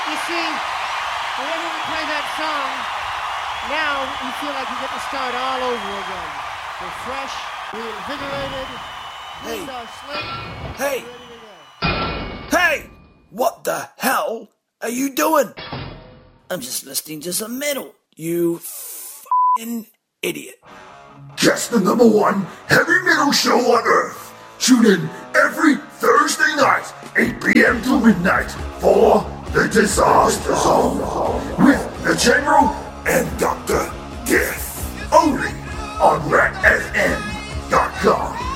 You see, whenever we play that song, now we feel like we get to start all over again. We're fresh, we're invigorated, Hey. we are slick, Hey. ready to go. Hey! What the hell are you doing? I'm just listening to some metal, you f***ing idiot. Just the number one heavy metal show on earth. Tune in every Thursday night, 8 p.m. to midnight, for The Disaster Zone with The General and Dr. Death. Only on RatFM.com.